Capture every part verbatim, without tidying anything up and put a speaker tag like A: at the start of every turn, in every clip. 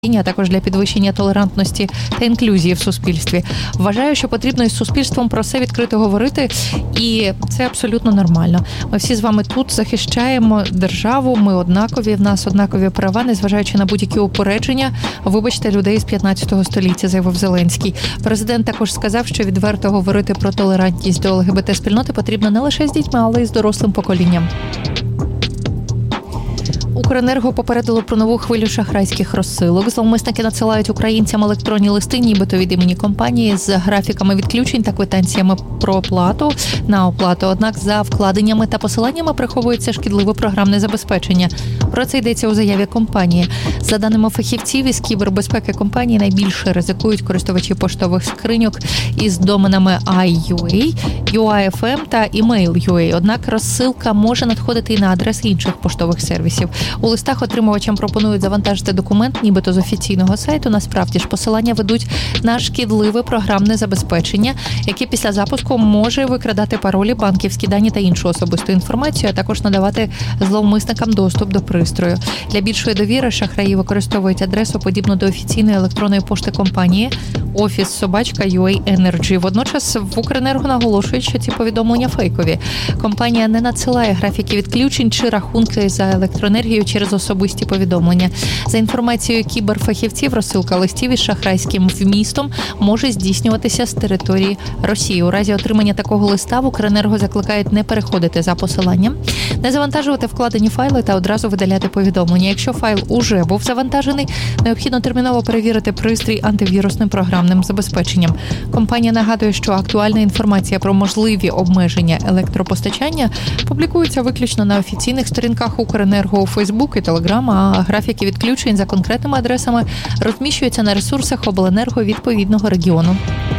A: а також для підвищення толерантності та інклюзії в суспільстві. Вважаю, що потрібно із суспільством про це відкрито говорити, і це абсолютно нормально. Ми всі з вами тут захищаємо державу, ми однакові, в нас однакові права, незважаючи на будь-які упередження. Вибачте, людей з п'ятнадцятого століття, заявив Зеленський. Президент також сказав, що відверто говорити про толерантність до ЛГБТ-спільноти потрібно не лише з дітьми, але й з дорослим поколінням. Укренерго попередило про нову хвилю шахрайських розсилок. Зловмисники надсилають українцям електронні листи, нібито від імені компанії, з графіками відключень та квитанціями про оплату на оплату. Однак за вкладеннями та посиланнями приховується шкідливе програмне забезпечення. Про це йдеться у заяві компанії. За даними фахівців із кібербезпеки компанії, найбільше ризикують користувачі поштових скриньок із доменами ай ю ей, ю ай еф ем та імейл точка ю ей. Однак розсилка може надходити і на адреси інших поштових сервісів. У листах отримувачам пропонують завантажити документ, нібито з офіційного сайту. Насправді ж посилання ведуть на шкідливе програмне забезпечення, яке після запуску може викрадати паролі, банківські дані та іншу особисту інформацію, а також надавати зловмисникам доступ до пристрою. Для більшої довіри шахраї використовують адресу, подібну до офіційної електронної пошти компанії офіс собачка ю ей Energy. Водночас в Укренерго наголошують, що ці повідомлення фейкові. Компанія не надсилає графіки відключень чи рахунки за електроенергію через особисті повідомлення. За інформацією кіберфахівців, розсилка листів із шахрайським вмістом може здійснюватися з території Росії. У разі отримання такого листа в Укренерго закликають не переходити за посиланням, не завантажувати вкладені файли та одразу видаляти повідомлення. Якщо файл уже був завантажений, необхідно терміново перевірити пристрій антивірусним програмним забезпеченням. Компанія нагадує, що актуальна інформація про можливі обмеження електропостачання публікується виключно на офіційних сторінках Укренерго у Фейсбук і Телеграм, а графіки відключень за конкретними адресами розміщуються на ресурсах обленерго відповідного регіону.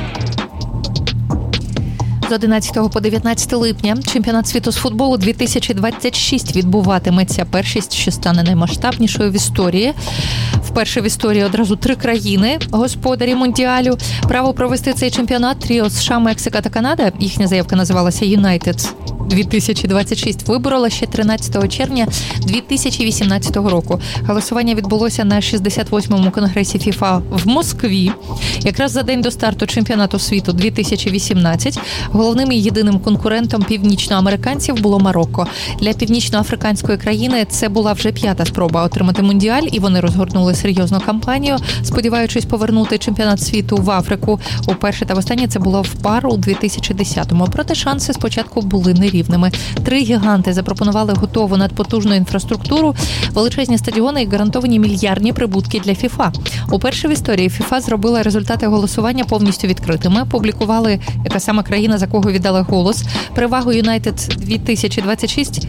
A: З одинадцятого по дев'ятнадцяте липня чемпіонат світу з футболу дві тисячі двадцять шість відбуватиметься. Першість, що стане наймасштабнішою в історії. Вперше в історії одразу три країни господарі Мундіалю. Право провести цей чемпіонат тріо США, Мексика та Канада, їхня заявка називалася United дві тисячі двадцять шість, виборола ще тринадцятого червня дві тисячі вісімнадцятого року. Голосування відбулося на шістдесят восьмому конгресі ФІФА в Москві. Якраз за день до старту чемпіонату світу дві тисячі вісімнадцять головним і єдиним конкурентом північноамериканців було Марокко. Для північноафриканської країни це була вже п'ята спроба отримати Мундіаль, і вони розгорнули серйозну кампанію, сподіваючись повернути чемпіонат світу в Африку. Уперше та востаннє це було в пару у дві тисячі десятому. Проте шанси спочатку були нерівними. Три гіганти запропонували готову надпотужну інфраструктуру, величезні стадіони і гарантовані мільярдні прибутки для ФІФА. Уперше в історії ФІФА зробила результати голосування повністю відкритими. Публікували, яка саме країна, за кого віддали голос. Перевагу United дві тисячі двадцять шість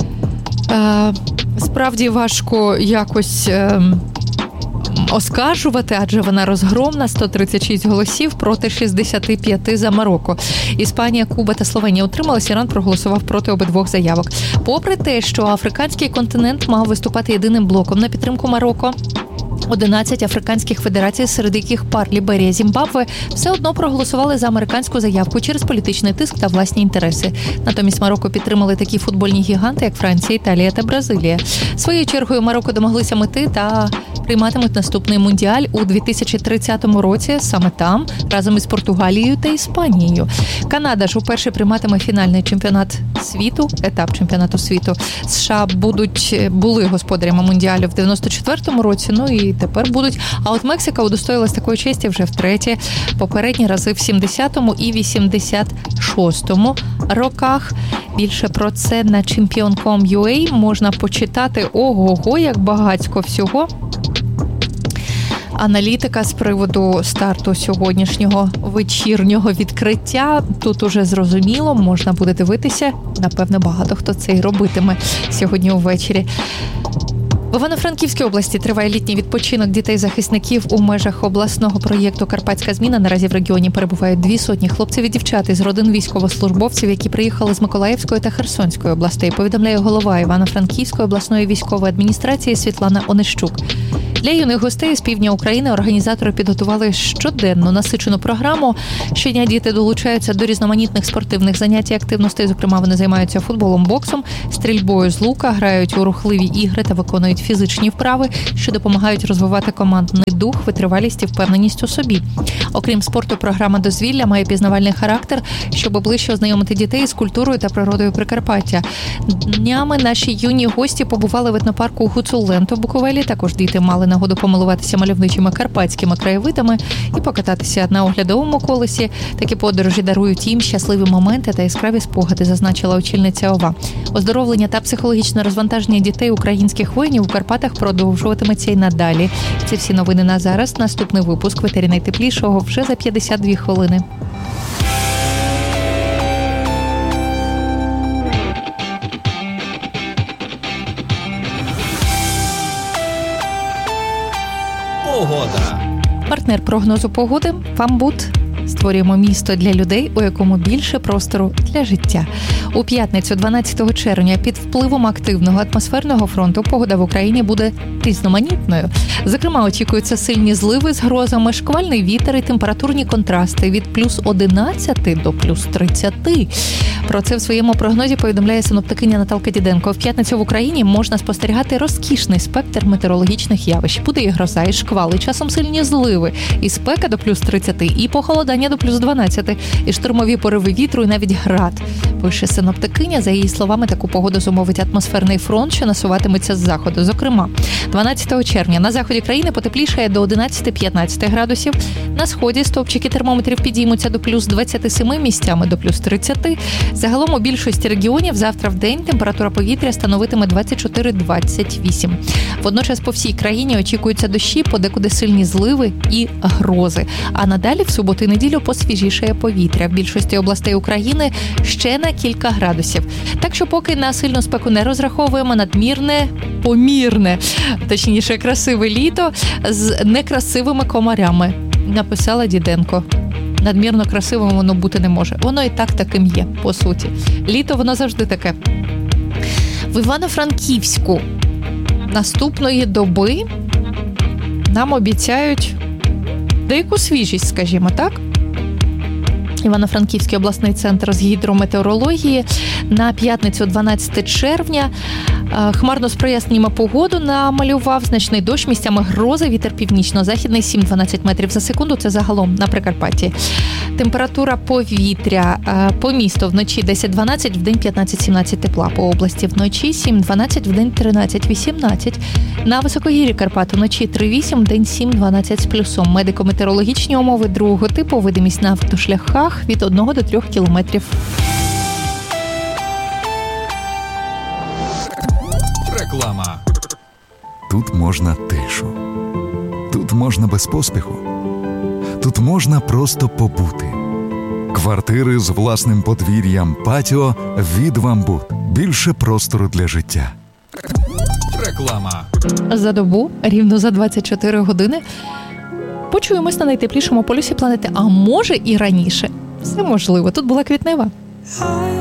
A: е, справді важко якось е, оскаржувати, адже вона розгромна, сто тридцять шість голосів проти шістдесят п'ять за Марокко. Іспанія, Куба та Словенія утрималися, Іран проголосував проти обидвох заявок. Попри те, що африканський континент мав виступати єдиним блоком на підтримку Марокко, одинадцять африканських федерацій, серед яких пар Ліберія, Зімбабве, все одно проголосували за американську заявку через політичний тиск та власні інтереси. Натомість Марокко підтримали такі футбольні гіганти, як Франція, Італія та Бразилія. Своєю чергою Марокко домоглися мети та прийматимуть наступний Мундіаль у дві тисячі тридцятому році, саме там, разом із Португалією та Іспанією. Канада ж уперше прийматиме фінальний чемпіонат світу, етап чемпіонату світу. США будуть, були господарями Мундіалю в дев'яносто четвертому році, ну і тепер будуть. А от Мексика удостоїлась такої честі вже втретє. Попередні рази в сімдесятому і вісімдесят шостому роках. Більше про це на чемпіон крапка ком крапка ю а можна почитати. Ого-го, як багатько всього. Аналітика з приводу старту сьогоднішнього вечірнього відкриття. Тут уже зрозуміло, можна буде дивитися. Напевне, багато хто це і робитиме сьогодні увечері. В Івано-Франківській області триває літній відпочинок дітей-захисників у межах обласного проєкту «Карпатська зміна». Наразі в регіоні перебувають дві сотні хлопців і дівчат із родин військовослужбовців, які приїхали з Миколаївської та Херсонської областей, повідомляє голова Івано-Франківської обласної військової адміністрації Світлана Онищук. Для юних гостей з півдня України організатори підготували щоденну насичену програму. Щодня діти долучаються до різноманітних спортивних занять і активностей. Зокрема, вони займаються футболом, боксом, стрільбою з лука, грають у рухливі ігри та виконують фізичні вправи, що допомагають розвивати командний дух, витривалість і впевненість у собі. Окрім спорту, програма дозвілля має пізнавальний характер, щоб ближче ознайомити дітей з культурою та природою Прикарпаття. Днями наші юні гості побували в етнопарку Гуцулен у Буковелі. Також діти мали нагоду помилуватися мальовничими карпатськими краєвидами і покататися на оглядовому колесі. Такі подорожі дарують їм щасливі моменти та яскраві спогади, зазначила очільниця ОВА. Оздоровлення та психологічне розвантаження дітей українських воїнів у Карпатах продовжуватиметься й надалі. Це всі новини на зараз. Наступний випуск в етері найтеплішого вже за п'ятдесят дві хвилини.
B: Погода.
A: Партнер прогнозу погоди «Фамбут». Створюємо місто для людей, у якому більше простору для життя. У п'ятницю, дванадцятого червня, під впливом активного атмосферного фронту погода в Україні буде різноманітною. Зокрема, очікуються сильні зливи з грозами, шквальний вітер і температурні контрасти від плюс одинадцяти до плюс тридцяти. Про це в своєму прогнозі повідомляє синоптикиня Наталка Діденко. В п'ятницю в Україні можна спостерігати розкішний спектр метеорологічних явищ. Буде і гроза, і шквали, часом сильні зливи, і спека до плюс тридцяти, і похолодання до плюс дванадцяти, і штормові пориви вітру, і навіть град. Пише синоптикиня. За її словами, таку погоду зумовить атмосферний фронт, що насуватиметься з заходу. Зокрема, дванадцятого червня на заході країни потеплішає до одинадцяти-п'ятнадцяти градусів. На сході стовпчики термометрів підіймуться до плюс двадцяти семи, місцями до плюс тридцяти. Загалом у більшості регіонів завтра в день температура повітря становитиме двадцять чотири - двадцять вісім. Водночас по всій країні очікуються дощі, подекуди сильні зливи і грози. А надалі в суботу і неділю посвіжішає повітря. В більшості областей України ще на кілька градусів. Так що поки на сильну спеку не розраховуємо, надмірне, помірне, точніше красиве літо з некрасивими комарями, написала Діденко. Надмірно красивим воно бути не може. Воно і так таким є, по суті. Літо воно завжди таке. В Івано-Франківську наступної доби нам обіцяють деяку свіжість, скажімо так. Івано-Франківський обласний центр з гідрометеорології на п'ятницю, дванадцятого червня, хмарно з проясненнями погоду намалював, значний дощ, місцями грози, вітер північно-західний сім-дванадцять метрів за секунду, це загалом на Прикарпатті. Температура повітря по місту вночі десять-дванадцять, вдень п'ятнадцять-сімнадцять тепла, по області вночі сім-дванадцять, вдень тринадцять-вісімнадцять. На високогір'ї Карпат вночі три-вісім, вдень сім-дванадцять з плюсом. Медико-метеорологічні умови другого типу, видимість на автошляхах від одного до трьох кілометрів.
B: Реклама.
C: Тут можна тишу. Тут можна без поспіху. Тут можна просто побути. Квартири з власним подвір'ям, патіо від «Фамбут». Більше простору для життя.
B: Реклама.
A: За добу, рівно за двадцять чотири години, почуємось на найтеплішому полюсі планети, а може і раніше. Все можливо. Тут була Квітнева.